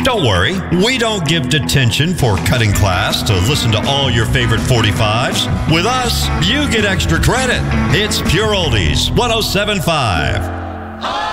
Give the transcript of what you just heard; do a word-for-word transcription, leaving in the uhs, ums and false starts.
Don't worry, we don't give detention for cutting class to listen to all your favorite forty-fives. With us, you get extra credit. It's Pure Oldies one oh seven point five.